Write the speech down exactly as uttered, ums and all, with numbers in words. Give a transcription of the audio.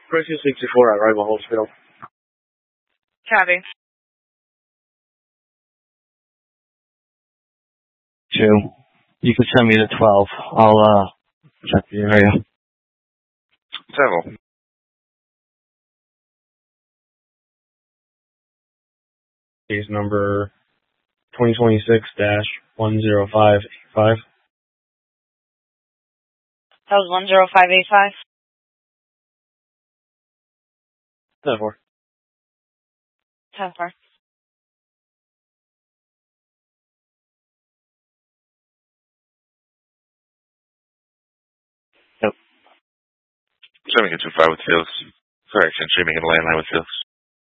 Precious sixty-four at Rival Hospital. Copy. Two. You can send me to twelve. I'll, uh, check the area. Several. Case number twenty twenty-six dash one zero five eight five. That was one zero five eight five. ten four. ten four. Streaming at two five with Fields. Correction, streaming in landline with Fields.